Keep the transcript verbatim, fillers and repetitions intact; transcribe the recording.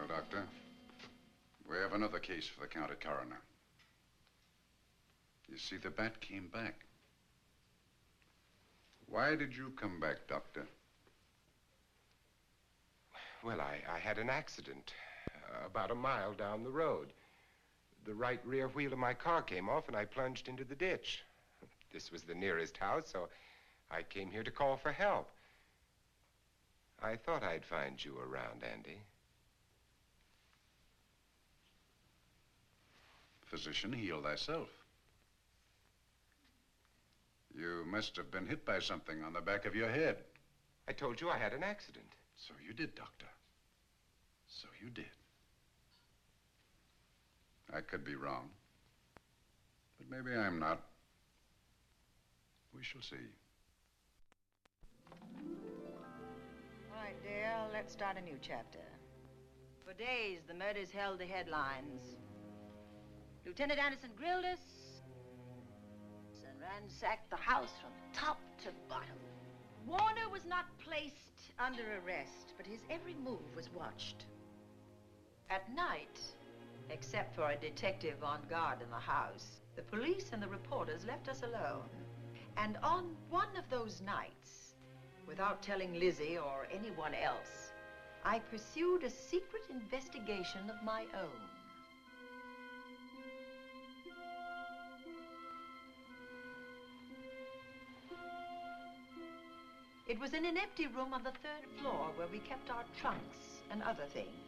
Well, Doctor, we have another case for the county coroner. You see, the bat came back. Why did you come back, Doctor? Well, I, I had an accident uh, about a mile down the road. The right rear wheel of my car came off and I plunged into the ditch. This was the nearest house, so I came here to call for help. I thought I'd find you around, Andy. Physician, heal thyself. You must have been hit by something on the back of your head. I told you I had an accident. So you did, Doctor. So you did. I could be wrong. But maybe I'm not. We shall see. All right, Dale, let's start a new chapter. For days, the murders held the headlines. Lieutenant Anderson grilled us and ransacked the house from top to bottom. Warner was not placed under arrest, but his every move was watched. At night, except for a detective on guard in the house, the police and the reporters left us alone. And on one of those nights, without telling Lizzie or anyone else, I pursued a secret investigation of my own. It was in an empty room on the third floor where we kept our trunks and other things.